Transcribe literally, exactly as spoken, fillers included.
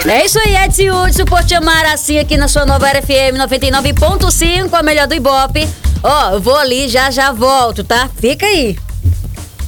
É isso aí, Edson Hudson, por te amar assim aqui na sua nova R F M noventa e nove ponto cinco, a melhor do Ibope. Ó, eu vou ali, já já volto, tá? Fica aí.